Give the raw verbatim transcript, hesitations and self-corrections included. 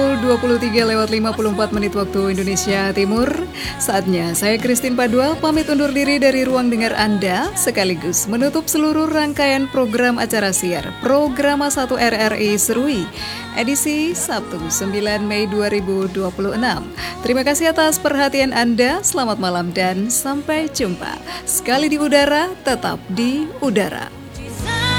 dua puluh tiga lewat lima puluh empat menit waktu Indonesia Timur. Saatnya saya Christine Padua pamit undur diri dari ruang dengar Anda, sekaligus menutup seluruh rangkaian program acara siar Programa satu R R I Serui edisi Sabtu sembilan Mei dua ribu dua puluh enam. Terima kasih atas perhatian Anda, selamat malam dan sampai jumpa. Sekali di udara, tetap di udara.